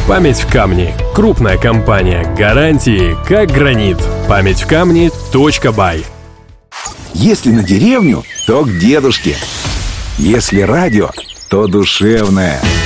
Память в камне. Крупная компания. Гарантии как гранит. памятьвкамне.бай. Если на деревню, то к дедушке. Если радио, то душевное.